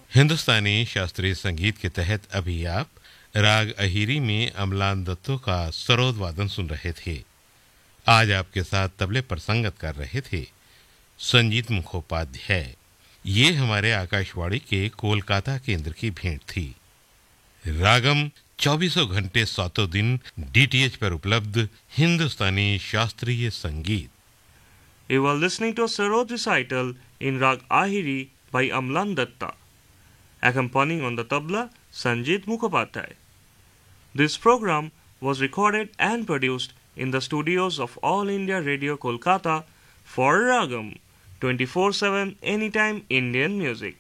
हिंदुस्तानी शास्त्रीय संगीत के तहत अभी आप राग अहिरी में अमलान दत्तो का सरोद वादन सुन रहे थे। आज आपके साथ तबले पर संगत कर रहे थे संजीत मुखोपाध्याय। ये हमारे आकाशवाणी के कोलकाता केंद्र की भेंट थी। रागम 24 घंटे 7 दिन डीटीएच पर उपलब्ध हिंदुस्तानी शास्त्रीय संगीत। You were listening to a Sarod recital in Rag Ahiri by Amlan Datta, accompanying on the tabla Sanjeet Mukhopadhyay. This program was recorded and produced in the studios of All India Radio Kolkata for Ragam 24/7 Anytime Indian Music.